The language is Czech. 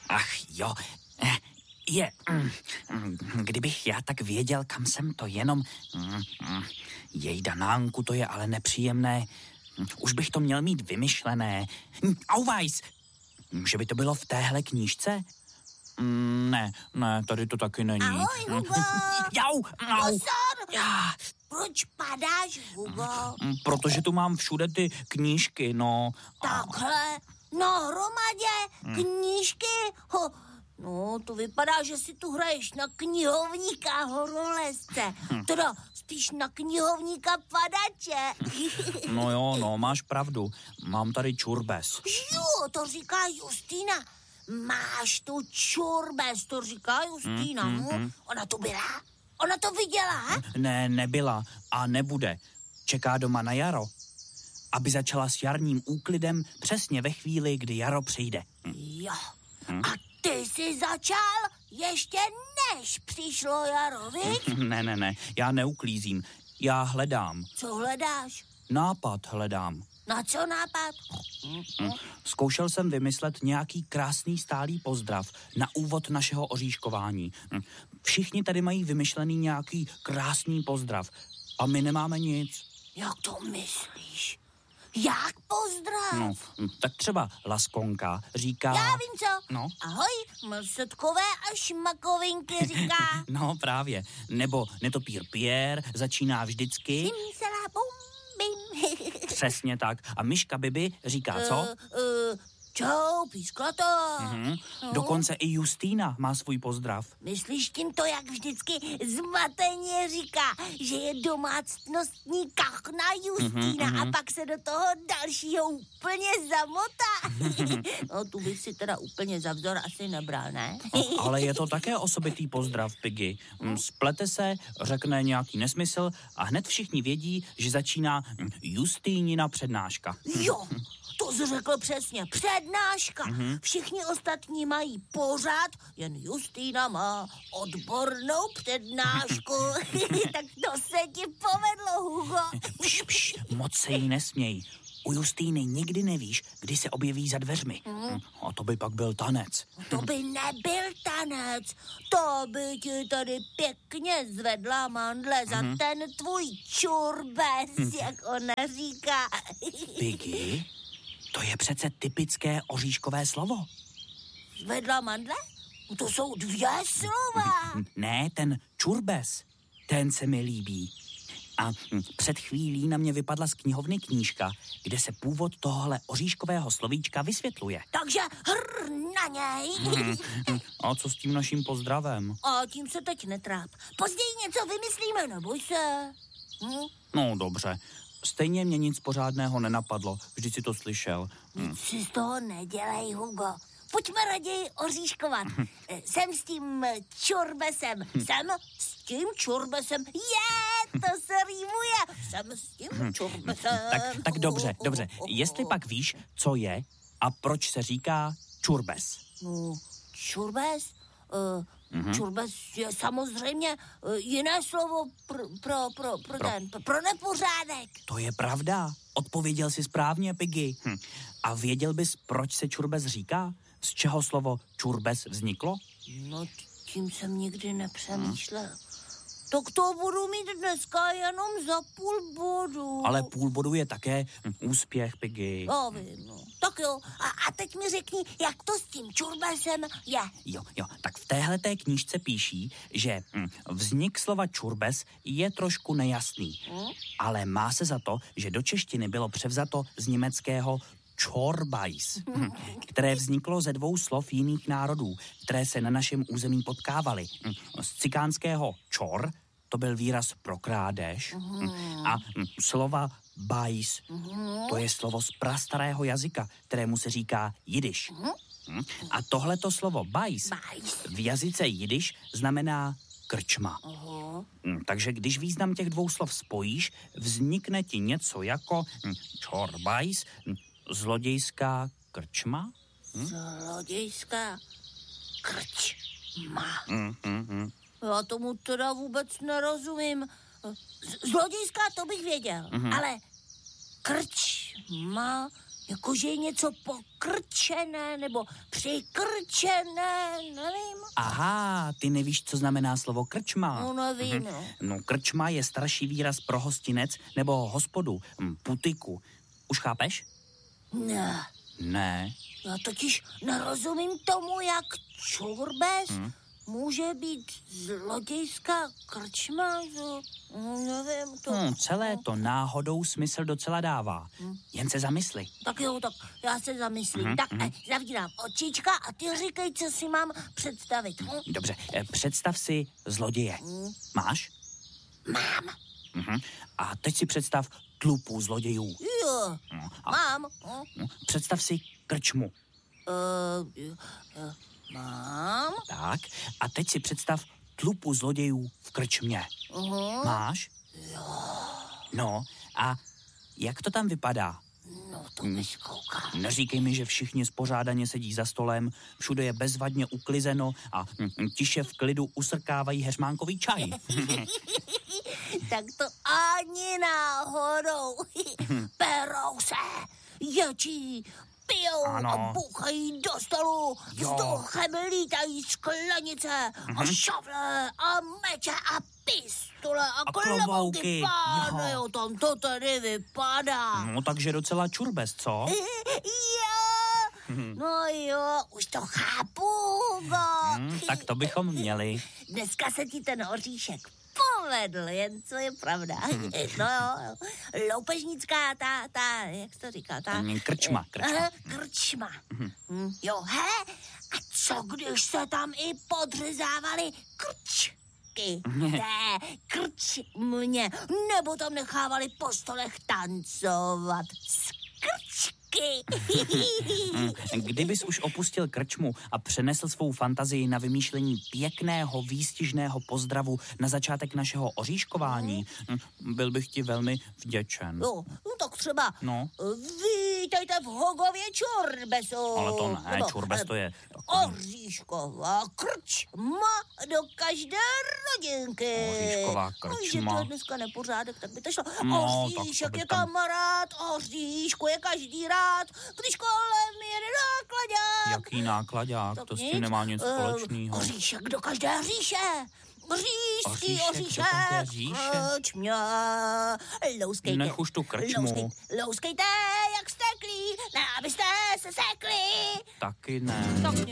Ach jo, kdybych já tak věděl, kam jsem to jenom... Jejda, Nánku, to je ale nepříjemné. Už bych to měl mít vymyšlené. Auweis! Že by to bylo v téhle knížce? Ne, tady to taky není. Ahoj, Hugo. Jau! Pozor! Proč padáš, Hugo? Protože tu mám všude ty knížky, no. Takhle? Na hromadě? Knížky? No, to vypadá, že si tu hraješ na knihovníka horolezce. Teda spíš na knihovníka padače. No jo, no, máš pravdu. Mám tady čurbes. Jo, to říká Justína. Máš tu čurbes, to říká Justína. Ona tu byla? Ona to viděla? Ne, nebyla a nebude. Čeká doma na jaro. Aby začala s jarním úklidem přesně ve chvíli, kdy jaro přijde. Jo. A ty jsi začal ještě než přišlo jaro, viď? Ne, já neuklízím. Já hledám. Co hledáš? Nápad hledám. Na co nápad? Zkoušel jsem vymyslet nějaký krásný stálý pozdrav na úvod našeho oříškování. Všichni tady mají vymyšlený nějaký krásný pozdrav a my nemáme nic. Jak to myslíš? Jak pozdrav? No, tak třeba Laskonka říká... Já vím co. No. Ahoj, mlsotkové a šmakovinky říká. No právě. Nebo netopír Pierre začíná vždycky... Simsela bum bim. Přesně tak. A myška Bibi říká co? Čau, pískla to. Dokonce i Justína má svůj pozdrav. Myslíš tím to, jak vždycky zmateně říká, že je domácnostní kachna Justína a pak se do toho dalšího úplně zamotá. No, tu bych si teda úplně za vzor asi nebral, ne? Ale je to také osobitý pozdrav, Piggy. Splete se, řekne nějaký nesmysl a hned všichni vědí, že začíná Justínina přednáška. Jo, to jsi řekl přesně. Přednáška. Všichni ostatní mají pořád, jen Justína má odbornou přednášku. Tak to se ti povedlo, Hugo. Pš, moc se jí nesměj. U Justíny nikdy nevíš, kdy se objeví za dveřmi. A to by pak byl tanec. To by nebyl tanec. To by ti tady pěkně zvedla mandle za ten tvůj čurbes, jak ona říká. Piggy? To je přece typické oříškové slovo. Zvedla mandle? To jsou 2 slova. Ne, ten čurbes. Ten se mi líbí. A před chvílí na mě vypadla z knihovny knížka, kde se původ tohohle oříškového slovíčka vysvětluje. Takže hr na něj. A co s tím naším pozdravem? A tím se teď netráp. Později něco vymyslíme, neboj se. No dobře. Stejně mě nic pořádného nenapadlo. Vždyť si to slyšel. Nic si z toho nedělej, Hugo. Pojďme raději oříškovat. Jsem s tím čurbesem. Jsem s tím čurbesem. To se rýmuje. Jsem s tím čurbesem. Tak dobře. Jestli pak víš, co je a proč se říká čurbes? No, čurbes? Čurbes je samozřejmě jiné slovo pro nepořádek. To je pravda. Odpověděl jsi správně, Piggy. A věděl bys, proč se čurbes říká? Z čeho slovo čurbes vzniklo? No, tím jsem nikdy nepřemýšlel. Tak to budu mít dneska jenom za půl bodu. Ale půl bodu je také úspěch, Piggy. Já vím, no. Tak jo, a teď mi řekni, jak to s tím čurbesem je. Jo, tak v téhleté knížce píší, že vznik slova čurbes je trošku nejasný. Ale má se za to, že do češtiny bylo převzato z německého Čorbajs, které vzniklo ze 2 slov jiných národů, které se na našem území potkávaly. Z cikánského čor, to byl výraz pro krádež, a slova bajs, to je slovo z prastarého jazyka, kterému se říká jidiš. A tohleto slovo bajs v jazyce jidiš znamená krčma. Takže když význam těch 2 slov spojíš, vznikne ti něco jako čorbajs, zlodějská krčma? Zlodějská krčma. Já tomu teda vůbec nerozumím. Zlodějská to bych věděl, ale krčma, Jakože je něco pokrčené nebo přikrčené, nevím. Aha, ty nevíš, co znamená slovo krčma. No nevím, no. No, krčma je starší výraz pro hostinec nebo hospodu, putiku. Už chápeš? Ne, Ne. já totiž nerozumím tomu, jak čurbes může být zlodějská krčma, nevím to. Celé to náhodou smysl docela dává. Jen se zamysli. Tak jo, tak já se zamyslím. Tak zavírám očička a ty říkej, co si mám představit. Dobře, představ si zloděje. Máš? Mám. A teď si představ tlupu zlodějů. Jo, mám. Představ si krčmu. Mám. Tak, a teď si představ tlupu zlodějů v krčmě. Máš? Jo. No, a jak to tam vypadá? No, to vyzkoukám. Neříkej mi, že všichni spořádaně sedí za stolem, všude je bezvadně uklizeno a tiše v klidu usrkávají heřmánkový čaj. Tak to ani náhodou. Perou se, ječí, pijou ano. a bouchají do stolu. Vzduchem lítají sklenice a šavle a meče a pistole a klobouky. Jo, tam to tady vypadá. No, takže docela čurbes, co? Jo, no jo, už to chápu, Tak to bychom měli. Dneska se ti ten oříšek povedl, jen co je pravda. No jo, loupežnická, jak se to říká? Krčma. Krčma. Jo, he? A co, když se tam i podřezávali krčky? Ne, krčmě. Nebo tam nechávali po stolech tancovat s krčky. Kdybys už opustil krčmu a přenesl svou fantazii na vymýšlení pěkného, výstižného pozdravu na začátek našeho oříškování, byl bych ti velmi vděčen. No tak třeba vítejte v Hogově čurbesu. Ale to ne, čurbes to je takový... Oříšková krčma do každé rodinky. Oříšková krčma. Že to je dneska nepořádek, tak by to šlo. No, Oříšek je tam... kamarád, oříšku je každý rád, když kolem jede náklaďák. Jaký náklaďák? To s tím nemá nic společného. Oříšek do každé říše. Říšský oříšek, krčmě, louskejte. Nech už tu krčmu. Louskejte, jak steklí, ne, abyste se sekli. Taky ne. Tak